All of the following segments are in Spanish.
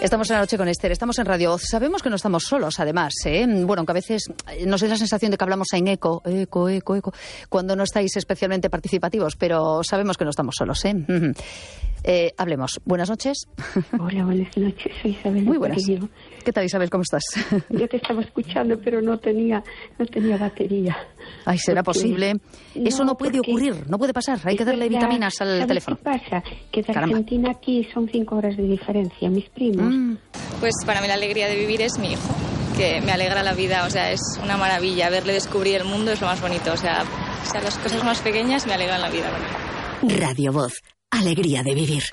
Estamos en La Noche con Esther, estamos en Radio Voz. Sabemos que no estamos solos, además, ¿eh? Bueno, aunque a veces nos da la sensación de que hablamos en eco, cuando no estáis especialmente participativos, pero sabemos que no estamos solos, ¿eh? Hablemos. Buenas noches. Hola, buenas noches. Soy Isabel. Muy buenas. ¿Qué tal, Isabel? ¿Cómo estás? Yo te estaba escuchando, pero no tenía batería. Ay, ¿será posible? Eso no puede ocurrir, no puede pasar. Hay que darle vitaminas al teléfono. ¿Qué pasa? Que de Argentina aquí son 5 horas de diferencia. Mis primos. Pues para mí la alegría de vivir es mi hijo, que me alegra la vida. O sea, es una maravilla. Verle descubrir el mundo es lo más bonito. O sea, las cosas más pequeñas me alegran la vida. Radio Voz. Alegría de vivir.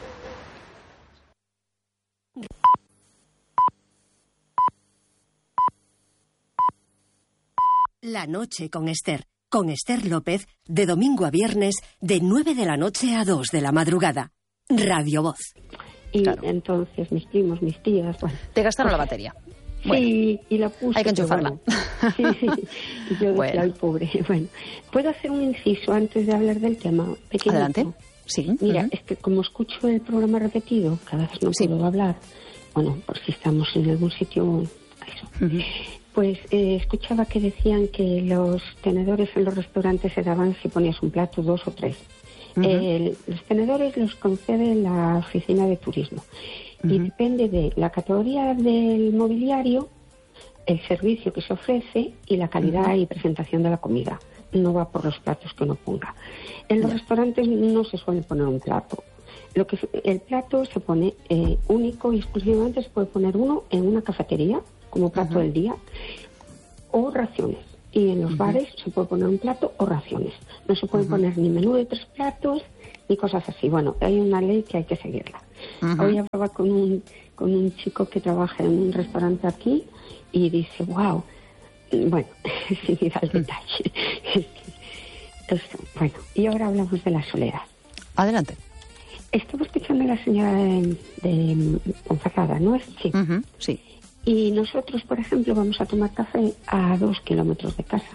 La Noche con Esther. Con Esther López, de domingo a viernes, de 9 de la noche a 2 de la madrugada. Radio Voz. Y claro, entonces mis primos, mis tías... Bueno, te gastaron la batería. Sí, bueno, y la puse. hay que enchufarla. Bueno, sí. Y yo decía, ay, pobre. Bueno, ¿puedo hacer un inciso antes de hablar del tema? Pequeñito. Adelante. Sí. Mira, es que como escucho el programa repetido, cada vez no puedo hablar. Bueno, por si estamos en algún sitio... Eso. Pues escuchaba que decían que los tenedores en los restaurantes se daban si ponías un plato, 2 o 3. Los tenedores los concede la oficina de turismo y depende de la categoría del mobiliario, el servicio que se ofrece y la calidad y presentación de la comida. No va por los platos que uno ponga. En los restaurantes no se suele poner un plato. El plato se pone único y exclusivamente se puede poner uno en una cafetería como plato del día o raciones. Y en los bares se puede poner un plato o raciones. No se puede poner ni menú de 3 platos ni cosas así. Bueno, hay una ley que hay que seguirla. Hoy hablaba con un chico que trabaja en un restaurante aquí y dice, wow, bueno, sin ir al detalle. Entonces, bueno, y ahora hablamos de la soledad. Adelante. Estaba escuchando a la señora de Ponferrada, ¿no es? Sí. Sí. Y nosotros, por ejemplo, vamos a tomar café a 2 kilómetros de casa.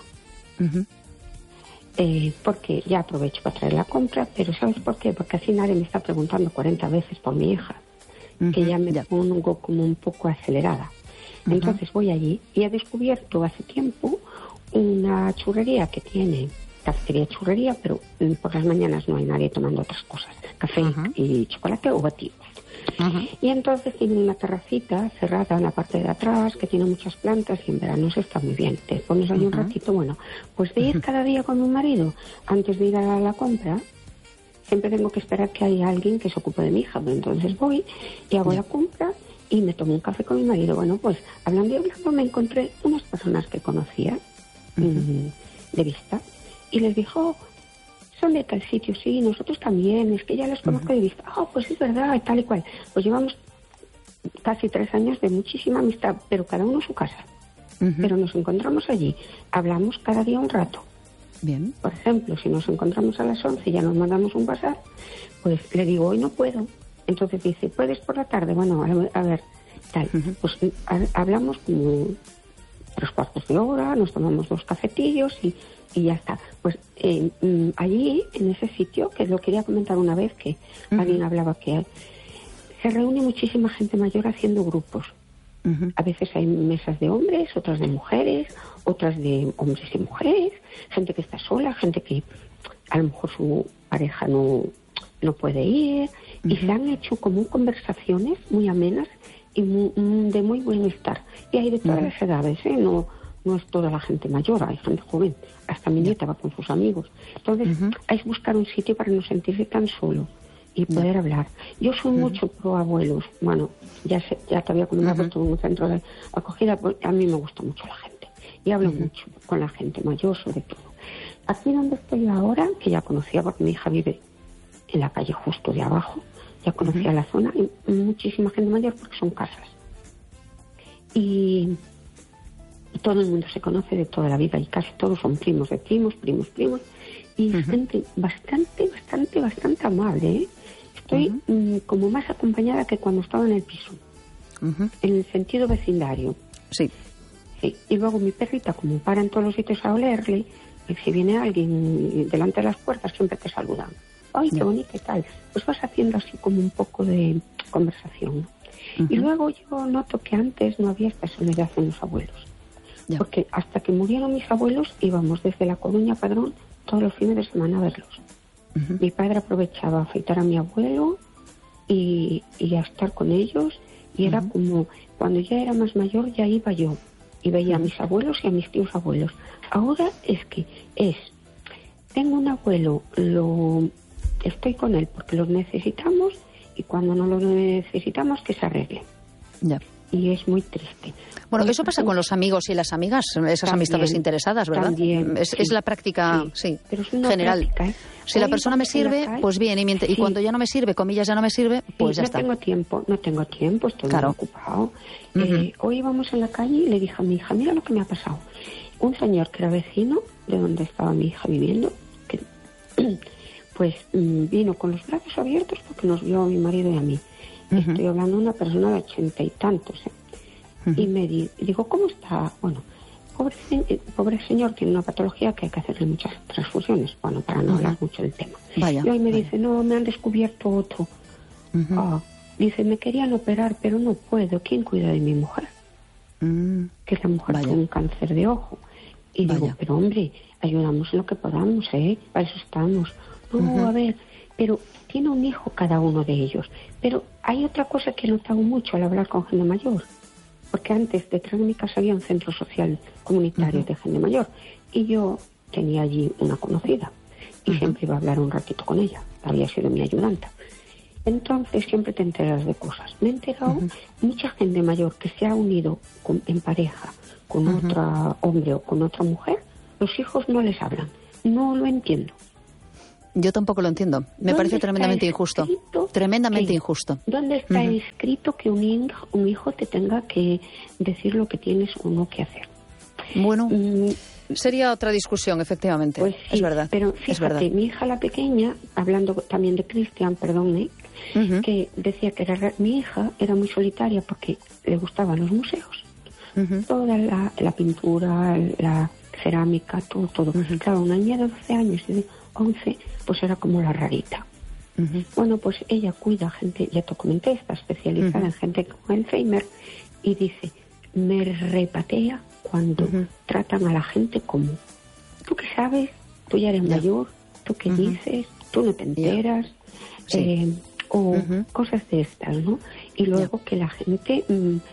Porque ya aprovecho para traer la compra, pero ¿sabes por qué? Porque así nadie me está preguntando 40 veces por mi hija, que ya me pongo como un poco acelerada. Entonces voy allí y he descubierto hace tiempo una churrería que tiene cafetería churrería, pero por las mañanas no hay nadie tomando otras cosas, café y chocolate o batidos. Y entonces tiene una terracita cerrada en la parte de atrás que tiene muchas plantas y en verano se está muy bien. Te pones ahí un ratito, bueno, pues de ir cada día con mi marido antes de ir a la compra, siempre tengo que esperar que haya alguien que se ocupe de mi hija. Entonces voy y hago la compra y me tomo un café con mi marido. Bueno, pues hablando y hablando me encontré unas personas que conocía de vista y les dijo, son de tal sitio, sí, nosotros también, es que ya los conozco de vista. Pues es verdad, tal y cual. Pues llevamos casi 3 años de muchísima amistad, pero cada uno en su casa. Pero nos encontramos allí, hablamos cada día un rato. Bien. Por ejemplo, si nos encontramos a las 11 y ya nos mandamos un WhatsApp, pues le digo, hoy no puedo. Entonces dice, ¿puedes por la tarde? Bueno, a ver, tal. Pues hablamos como 3/4 de hora, nos tomamos 2 cafetillos y ya está. Pues allí, en ese sitio, que lo quería comentar una vez, que alguien hablaba que se reúne muchísima gente mayor haciendo grupos. A veces hay mesas de hombres, otras de mujeres, otras de hombres y mujeres, gente que está sola, gente que a lo mejor su pareja no puede ir, y se han hecho como conversaciones muy amenas y de muy buen estar. Y hay de todas las edades, no es toda la gente mayor, hay gente joven, hasta mi nieta va con sus amigos. Entonces hay que buscar un sitio para no sentirse tan solo y poder hablar. Yo soy mucho pro abuelos. Bueno, ya te había comentado que estuve en un centro de acogida, pues a mí me gusta mucho la gente y hablo mucho con la gente mayor sobre todo. Aquí donde estoy ahora, que ya conocía porque mi hija vive en la calle justo de abajo, ya conocía la zona, y muchísima gente mayor porque son casas. Y todo el mundo se conoce de toda la vida y casi todos son primos de primos y gente bastante amable, ¿eh? Estoy como más acompañada que cuando estaba en el piso, en el sentido vecindario. Sí. Y luego mi perrita, como para en todos los sitios a olerle, y si viene alguien delante de las puertas siempre te saludan. Ay, qué bonito y tal. Pues vas haciendo así como un poco de conversación, ¿no? Y luego yo noto que antes no había esta soledad en los abuelos. Porque hasta que murieron mis abuelos íbamos desde La Coruña a Padrón todos los fines de semana a verlos. Mi padre aprovechaba a afeitar a mi abuelo y a estar con ellos, y era como, cuando ya era más mayor ya iba yo y veía a mis abuelos y a mis tíos abuelos. Ahora tengo un abuelo, estoy con él porque los necesitamos, y cuando no los necesitamos que se arregle. Y es muy triste. Bueno, eso pasa con los amigos y las amigas, esas también, amistades interesadas, ¿verdad? También, es la práctica, pero es una general. Práctica, Si la persona me sirve, pues bien, y cuando ya no me sirve, comillas, ya no me sirve, pues ya está. No tengo tiempo, estoy muy ocupado. Hoy íbamos en la calle y le dije a mi hija, mira lo que me ha pasado. Un señor que era vecino de donde estaba mi hija viviendo, que pues vino con los brazos abiertos porque nos vio a mi marido y a mí. Estoy hablando de una persona de 80 y tantos, y me digo, ¿cómo está? Bueno, pobre señor, tiene una patología que hay que hacerle muchas transfusiones, bueno, para no hablar mucho del tema. Y hoy me dice, no, me han descubierto otro. Dice, me querían operar, pero no puedo. ¿Quién cuida de mi mujer? Que la mujer tiene un cáncer de ojo. Y digo, pero hombre, ayudamos en lo que podamos, para eso estamos. No, a ver, pero tiene un hijo cada uno de ellos. Pero hay otra cosa que he notado mucho al hablar con gente mayor. Porque antes, detrás de mi casa había un centro social comunitario de gente mayor. Y yo tenía allí una conocida. Y siempre iba a hablar un ratito con ella. Había sido mi ayudanta. Entonces siempre te enteras de cosas. Me he enterado mucha gente mayor que se ha unido en pareja con otro hombre o con otra mujer. Los hijos no les hablan. No lo entiendo. Yo tampoco lo entiendo. Me parece tremendamente injusto. Tremendamente injusto. ¿Dónde está escrito que un hijo te tenga que decir lo que tienes o no que hacer? Bueno, sería otra discusión, efectivamente. Pues sí, es verdad. Pero fíjate, mi hija la pequeña, hablando también de Cristian, que decía que mi hija era muy solitaria porque le gustaban los museos. Toda la pintura, la cerámica, todo. Claro, una niña de 12 años y de 11, pues era como la rarita. Bueno, pues ella cuida a gente, ya te comenté, está especializada en gente con Alzheimer, y dice, me repatea cuando tratan a la gente como, ¿tú qué sabes? Tú ya eres mayor, ¿tú qué dices? ¿Tú no te enteras? O cosas de estas, ¿no? Y luego que la gente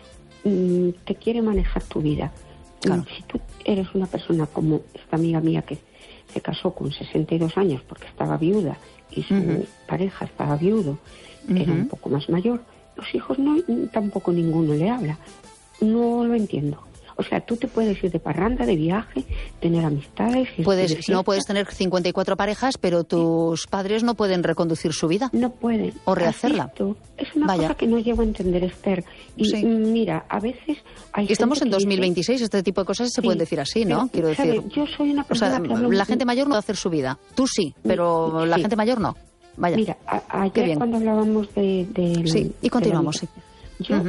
te quiere manejar tu vida. Claro. Si tú eres una persona como esta amiga mía que se casó con 62 años porque estaba viuda y su pareja estaba viudo, que era un poco más mayor, los hijos tampoco ninguno le habla. No lo entiendo. O sea, tú te puedes ir de parranda, de viaje, tener amistades... Puedes tener 54 parejas, pero tus padres no pueden reconducir su vida. No pueden. O rehacerla. Es una cosa que no llego a entender, Esther. Y mira, a veces... Estamos en 2026, este tipo de cosas se pueden decir así, ¿no? Quiero decir... Yo soy una persona la gente mayor no va a hacer su vida. Tú sí, pero la gente mayor no. Vaya. Mira, ayer cuando hablábamos de sí, y continuamos, yo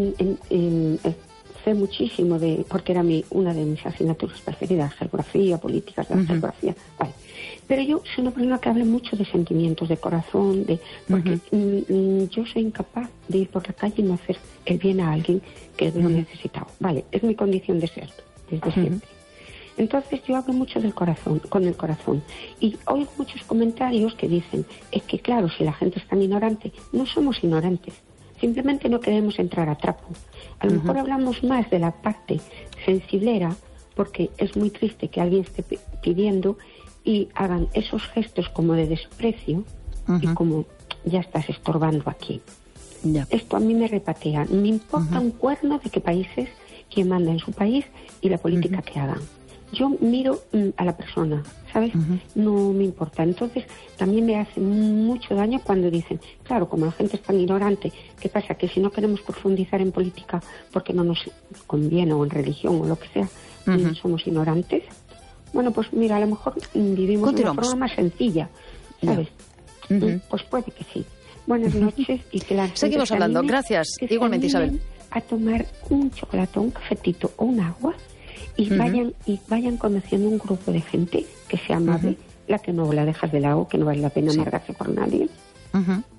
sé muchísimo porque era una de mis asignaturas preferidas, geografía, políticas de la geografía, vale. Pero yo soy una persona que habla mucho de sentimientos, de corazón, porque yo soy incapaz de ir por la calle y no hacer el bien a alguien que lo necesitado. Vale, es mi condición de ser, desde siempre. Entonces yo hablo mucho del corazón, con el corazón. Y oigo muchos comentarios que dicen, es que claro, si la gente es tan ignorante, no somos ignorantes. Simplemente no queremos entrar a trapo. A lo mejor hablamos más de la parte sensiblera, porque es muy triste que alguien esté pidiendo y hagan esos gestos como de desprecio y como ya estás estorbando aquí. Esto a mí me repatea. Me importa un cuerno de qué países, quién manda en su país y la política que hagan. Yo miro a la persona, ¿sabes? No me importa. Entonces, también me hace mucho daño cuando dicen, claro, como la gente es tan ignorante, ¿qué pasa? Que si no queremos profundizar en política porque no nos conviene, o en religión, o lo que sea, somos ignorantes. Bueno, pues mira, a lo mejor vivimos de una forma más sencilla, ¿sabes? Pues puede que sí. Buenas noches y que la gente seguimos hablando. Gracias. Igualmente, Isabel. A tomar un chocolate, un cafetito o un agua y vayan conociendo un grupo de gente que sea amable, la que no la dejas de lado, que no vale la pena amargarse por nadie.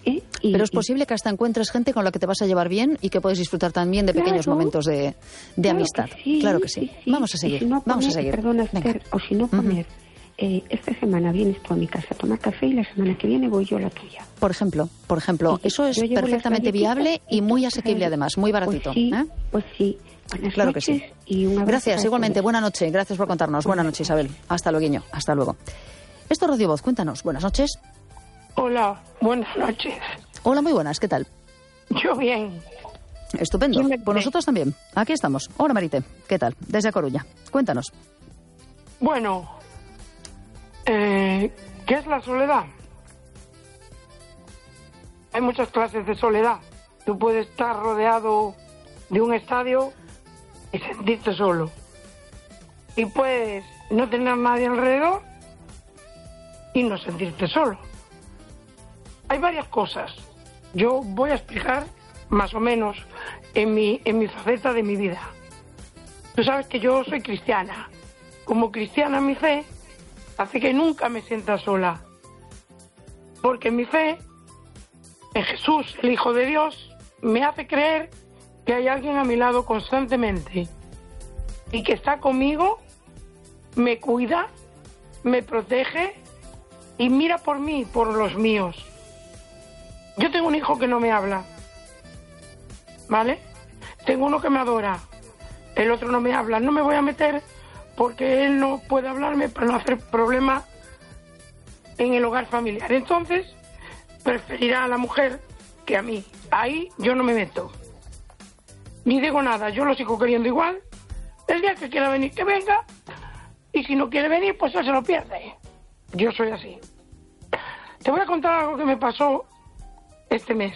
Pero es posible que hasta encuentres gente con la que te vas a llevar bien y que puedes disfrutar también de pequeños momentos de amistad. Claro que sí. Vamos a seguir. Vamos a seguir. Perdona, Esther, o si no poner, esta semana vienes tú a mi casa a tomar café y la semana que viene voy yo a la tuya. Por ejemplo, eso es perfectamente viable y muy asequible además, muy baratito. Pues sí. Claro que sí. Y un abrazo. Gracias, igualmente. Buenas noches. Gracias por contarnos. Buenas noches, Isabel. Hasta luego. Hasta luego. Esto es Radio Voz. Cuéntanos. Buenas noches. Hola, buenas noches. Hola, muy buenas. ¿Qué tal? Yo bien. Estupendo. Pues nosotros también. Aquí estamos. Hola, Marite. ¿Qué tal? Desde A Coruña. Cuéntanos. Bueno, ¿qué es la soledad? Hay muchas clases de soledad. Tú puedes estar rodeado de un estadio y sentirte solo. Y puedes no tener a nadie alrededor y no sentirte solo. Hay varias cosas. Yo voy a explicar más o menos en mi faceta de mi vida. Tú sabes que yo soy cristiana. Como cristiana, mi fe hace que nunca me sienta sola. Porque mi fe en Jesús, el Hijo de Dios, me hace creer que hay alguien a mi lado constantemente y que está conmigo, me cuida, me protege y mira por mí, por los míos. Yo tengo un hijo que no me habla, ¿vale? Tengo uno que me adora, el otro no me habla. No me voy a meter porque él no puede hablarme para no hacer problema en el hogar familiar. Entonces, preferirá a la mujer que a mí. Ahí yo no me meto, ni digo nada, yo lo sigo queriendo igual. El día que quiera venir, que venga, y si no quiere venir, pues él se lo pierde. Yo soy así. Te voy a contar algo que me pasó este mes.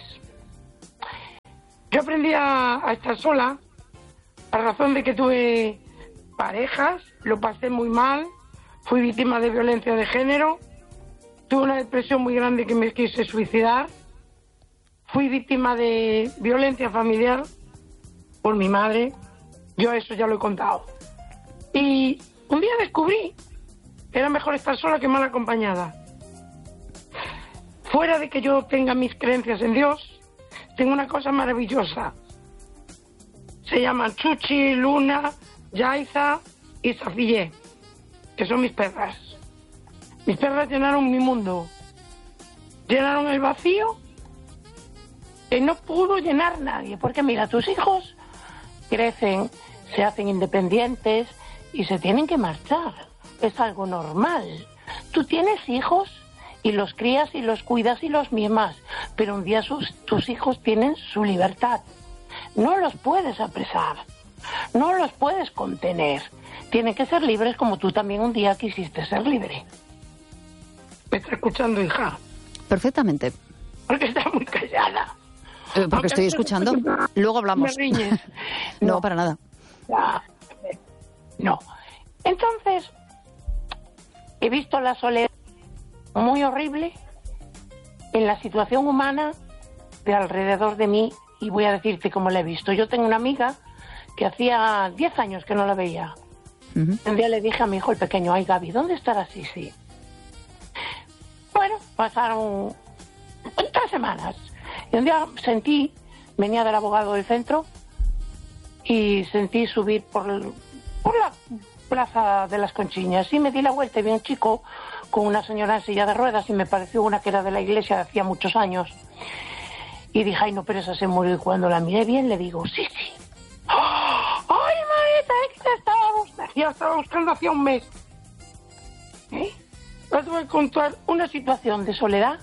Yo aprendí a estar sola a razón de que tuve parejas, lo pasé muy mal, fui víctima de violencia de género, tuve una depresión muy grande que me quise suicidar, fui víctima de violencia familiar por mi madre, yo eso ya lo he contado. Y un día descubrí que era mejor estar sola que mal acompañada. Fuera de que yo tenga mis creencias en Dios, tengo una cosa maravillosa. Se llaman Chuchi, Luna, Yaiza y Safillé, que son mis perras. Mis perras llenaron mi mundo, llenaron el vacío que no pudo llenar nadie, porque mira, tus hijos crecen, se hacen independientes y se tienen que marchar. Es algo normal. Tú tienes hijos y los crías y los cuidas y los mimas, pero un día tus hijos tienen su libertad. No los puedes apresar, no los puedes contener. Tienen que ser libres como tú también un día quisiste ser libre. ¿Me está escuchando, hija? Perfectamente. Porque está muy callada. Porque estoy escuchando. Luego hablamos. ¿Me riñes? No, para nada. No. Entonces, he visto la soledad muy horrible en la situación humana de alrededor de mí, y voy a decirte cómo la he visto. Yo tengo una amiga que hacía 10 años que no la veía. Un día le dije a mi hijo el pequeño: ay, Gaby, ¿dónde estará Sisi? Bueno, pasaron 3 semanas. Y un día venía del abogado del centro y sentí subir por la plaza de las Conchiñas y me di la vuelta y vi un chico con una señora en silla de ruedas y me pareció una que era de la iglesia de hacía muchos años. Y dije: ay, no, pero esa se murió. Y cuando la miré bien le digo: sí. ¡Ay, Marita, es que te estaba buscando! Ya estaba buscando hacía un mes. Os voy a contar una situación de soledad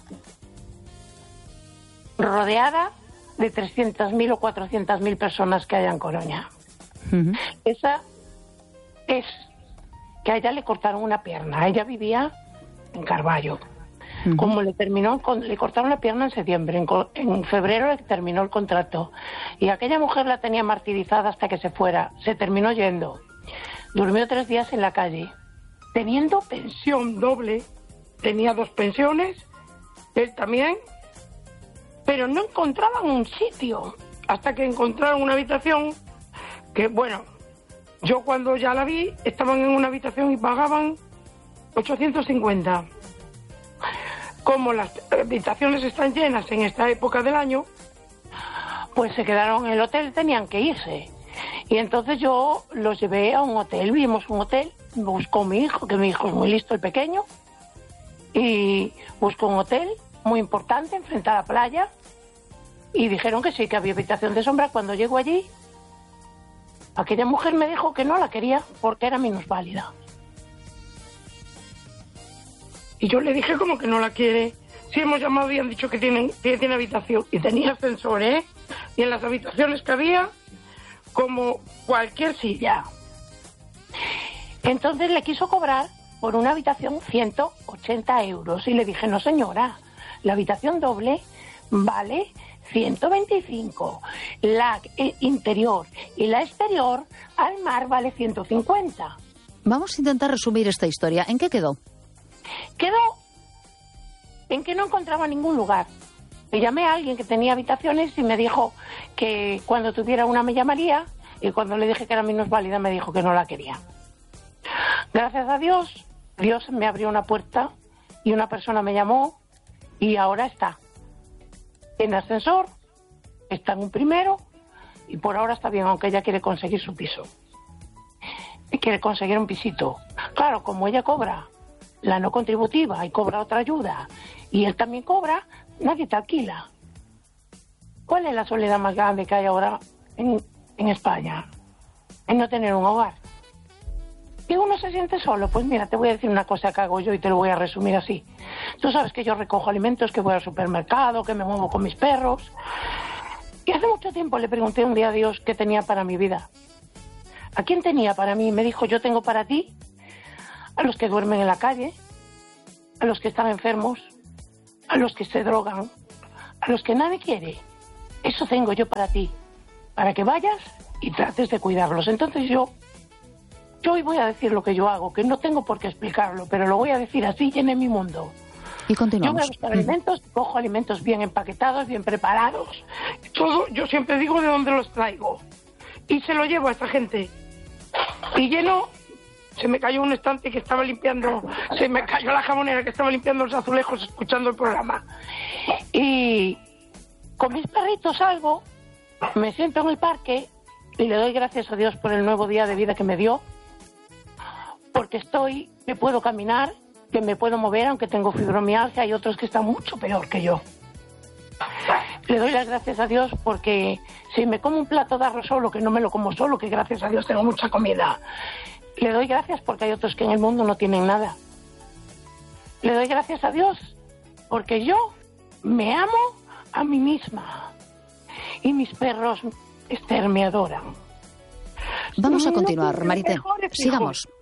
rodeada de 300.000 o 400.000 personas que hay en Coruña. Esa es que a ella le cortaron una pierna. Ella vivía en Carballo. Como le cortaron la pierna en septiembre, en febrero le terminó el contrato. Y aquella mujer la tenía martirizada hasta que se fuera. Se terminó yendo. Durmió 3 días en la calle. Teniendo pensión doble, tenía 2 pensiones, él también, pero no encontraban un sitio, hasta que encontraron una habitación que, bueno, yo cuando ya la vi, estaban en una habitación y pagaban 850. como las habitaciones están llenas en esta época del año, pues se quedaron en el hotel, tenían que irse. Y entonces yo los llevé a un hotel, vimos un hotel, buscó mi hijo, que mi hijo es muy listo, el pequeño, y buscó un hotel muy importante enfrente a la playa, y dijeron que sí, que había habitación de sombra. Cuando llego allí, aquella mujer me dijo que no la quería porque era minusválida. Y yo le dije, ¿cómo que no la quiere? Si hemos llamado y han dicho que tiene habitación, y tenía ascensor, ¿eh? Y en las habitaciones que había, como cualquier silla. Entonces le quiso cobrar por una habitación 180 euros. Y le dije, no señora, la habitación doble vale 125. La interior y la exterior al mar vale 150. Vamos a intentar resumir esta historia. ¿En qué quedó? Quedó en que no encontraba ningún lugar. Le llamé a alguien que tenía habitaciones y me dijo que cuando tuviera una me llamaría, y cuando le dije que era minusválida me dijo que no la quería. Gracias a Dios, Dios me abrió una puerta y una persona me llamó y ahora está en ascensor, está en un primero y por ahora está bien, aunque ella quiere conseguir su piso. Y quiere conseguir un pisito. Claro, como ella cobra la no contributiva y cobra otra ayuda y él también cobra, nadie te alquila. ¿Cuál es la soledad más grande que hay ahora en España? En no tener un hogar. ¿Y uno se siente solo? Pues mira, te voy a decir una cosa que hago yo y te lo voy a resumir así. Tú sabes que yo recojo alimentos, que voy al supermercado, que me muevo con mis perros. Y hace mucho tiempo le pregunté un día a Dios qué tenía para mi vida. ¿A quién tenía para mí? Me dijo, yo tengo para ti a los que duermen en la calle, a los que están enfermos, a los que se drogan, a los que nadie quiere. Eso tengo yo para ti, para que vayas y trates de cuidarlos. Entonces yo hoy voy a decir lo que yo hago, que no tengo por qué explicarlo, pero lo voy a decir así, llené mi mundo. Y continuamos. Yo voy a buscar alimentos, cojo alimentos bien empaquetados, bien preparados. Todo, yo siempre digo de dónde los traigo. Y se lo llevo a esta gente. Y lleno, se me cayó un estante que estaba limpiando, se me cayó la jamonera que estaba limpiando los azulejos escuchando el programa. Y con mis perritos salgo, me siento en el parque y le doy gracias a Dios por el nuevo día de vida que me dio. Porque me puedo caminar, que me puedo mover, aunque tengo fibromialgia, hay otros que están mucho peor que yo. Le doy las gracias a Dios porque si me como un plato de arroz solo, que no me lo como solo, que gracias a Dios tengo mucha comida, le doy gracias porque hay otros que en el mundo no tienen nada. Le doy gracias a Dios porque yo me amo a mí misma y mis perros, Esther, me adoran. Vamos a continuar, Marité. Sigamos.